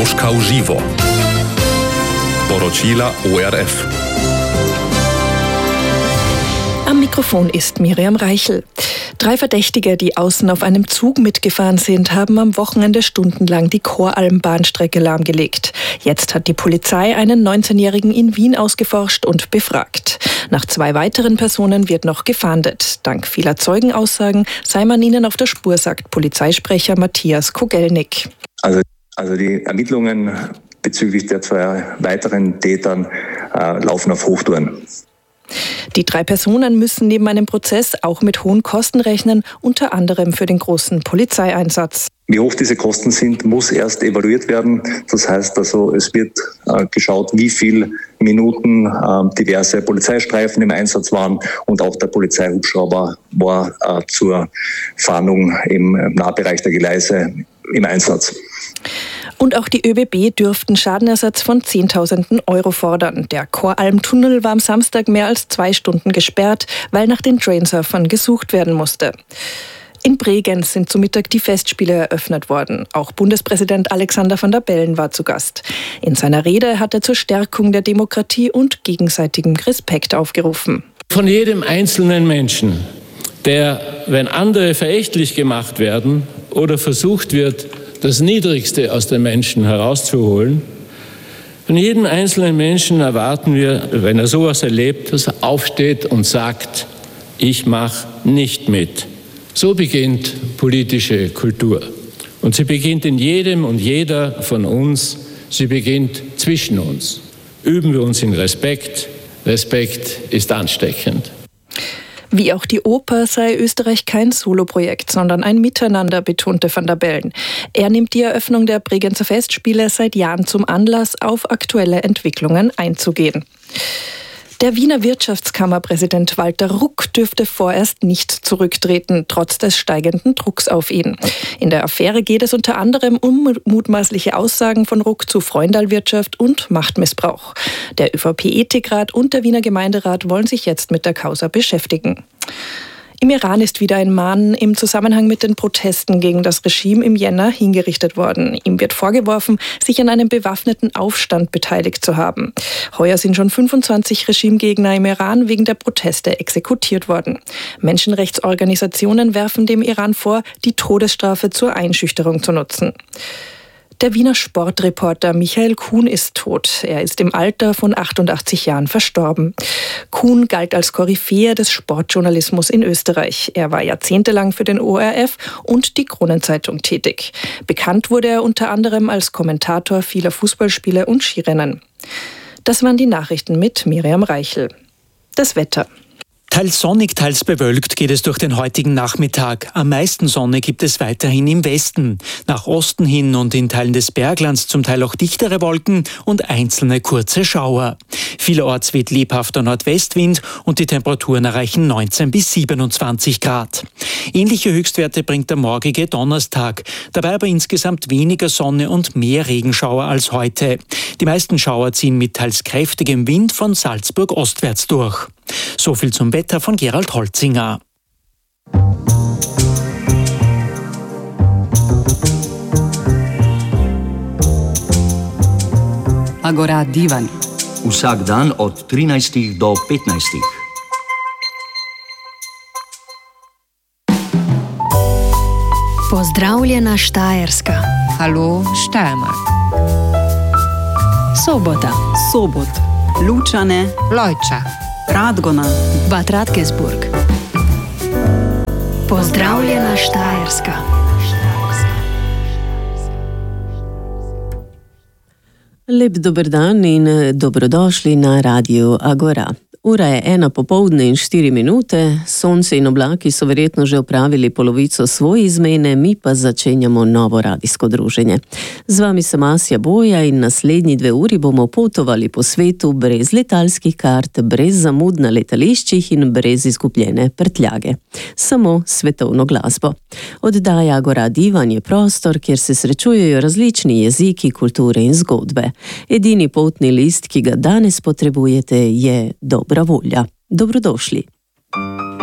Radioložka v živo. Poročila ORF. Am Mikrofon ist Miriam Reichel. 3 Verdächtige, die außen auf einem Zug mitgefahren sind, haben am Wochenende stundenlang die Koralm-Bahnstrecke lahmgelegt. Jetzt hat die Polizei einen 19-Jährigen in Wien ausgeforscht und befragt. Nach 2 weiteren Personen wird noch gefahndet. Dank vieler Zeugenaussagen sei man ihnen auf der Spur, sagt Polizeisprecher Matthias Kogelnik. Also die Ermittlungen bezüglich der 2 weiteren Tätern laufen auf Hochtouren. Die 3 Personen müssen neben einem Prozess auch mit hohen Kosten rechnen, unter anderem für den großen Polizeieinsatz. Wie hoch diese Kosten sind, muss erst evaluiert werden. Das heißt also, es wird geschaut, wie viele Minuten diverse Polizeistreifen im Einsatz waren, und auch der Polizeihubschrauber war zur Fahndung im Nahbereich der Gleise im Einsatz. Und auch die ÖBB dürften Schadenersatz von 10.000 Euro fordern. Der Koralm-Tunnel war am Samstag mehr als 2 Stunden gesperrt, weil nach den Trainsurfern gesucht werden musste. In Bregenz sind zu Mittag die Festspiele eröffnet worden. Auch Bundespräsident Alexander Van der Bellen war zu Gast. In seiner Rede hat er zur Stärkung der Demokratie und gegenseitigem Respekt aufgerufen. Von jedem einzelnen Menschen, der, wenn andere verächtlich gemacht werden oder versucht wird, das Niedrigste aus den Menschen herauszuholen, von jedem einzelnen Menschen erwarten wir, wenn er sowas erlebt, dass er aufsteht und sagt, ich mache nicht mit. So beginnt politische Kultur. Und sie beginnt in jedem und jeder von uns. Sie beginnt zwischen uns. Üben wir uns in Respekt. Respekt ist ansteckend. Wie auch die Oper sei Österreich kein Soloprojekt, sondern ein Miteinander, betonte Van der Bellen. Er nimmt die Eröffnung der Bregenzer Festspiele seit Jahren zum Anlass, auf aktuelle Entwicklungen einzugehen. Der Wiener Wirtschaftskammerpräsident Walter Ruck dürfte vorerst nicht zurücktreten, trotz des steigenden Drucks auf ihn. In der Affäre geht es unter anderem um mutmaßliche Aussagen von Ruck zu Freundalwirtschaft und Machtmissbrauch. Der ÖVP-Ethikrat und der Wiener Gemeinderat wollen sich jetzt mit der Causa beschäftigen. Im Iran ist wieder ein Mann im Zusammenhang mit den Protesten gegen das Regime im Jänner hingerichtet worden. Ihm wird vorgeworfen, sich an einem bewaffneten Aufstand beteiligt zu haben. Heuer sind schon 25 Regimegegner im Iran wegen der Proteste exekutiert worden. Menschenrechtsorganisationen werfen dem Iran vor, die Todesstrafe zur Einschüchterung zu nutzen. Der Wiener Sportreporter Michael Kuhn ist tot. Er ist im Alter von 88 Jahren verstorben. Kuhn galt als Koryphäe des Sportjournalismus in Österreich. Er war jahrzehntelang für den ORF und die Kronenzeitung tätig. Bekannt wurde er unter anderem als Kommentator vieler Fußballspiele und Skirennen. Das waren die Nachrichten mit Miriam Reichel. Das Wetter. Teils sonnig, teils bewölkt geht es durch den heutigen Nachmittag. Am meisten Sonne gibt es weiterhin im Westen. Nach Osten hin und in Teilen des Berglands zum Teil auch dichtere Wolken und einzelne kurze Schauer. Vielerorts weht lebhafter Nordwestwind und die Temperaturen erreichen 19 bis 27 Grad. Ähnliche Höchstwerte bringt der morgige Donnerstag. Dabei aber insgesamt weniger Sonne und mehr Regenschauer als heute. Die meisten Schauer ziehen mit teils kräftigem Wind von Salzburg ostwärts durch. So viel zum Wetter von Gerald Holzinger. Agora Divan. Vsak dan od 13 do 15. Pozdravljena Štajerska. Hallo Steiermark. Sobota. Sobot. Lučane. Lojča. Radgona. Bad Radkersburg. Pozdravljena Štajerska. Lep dober dan in dobrodošli na Radiu Agora. Ura je 1:04, sonce in oblaki so verjetno že opravili polovico svoje izmene, mi pa začenjamo novo radijsko druženje. Z vami sem Asja Boja in naslednji 2 uri bomo potovali po svetu brez letalskih kart, brez zamud na letališčih in brez izgubljene prtljage. Samo svetovno glasbo. Oddaja Agora Divan je prostor, kjer se srečujejo različni jeziki, kulture in zgodbe. Edini potni list, ki ga danes potrebujete, je dobra volja. Dobrodošli.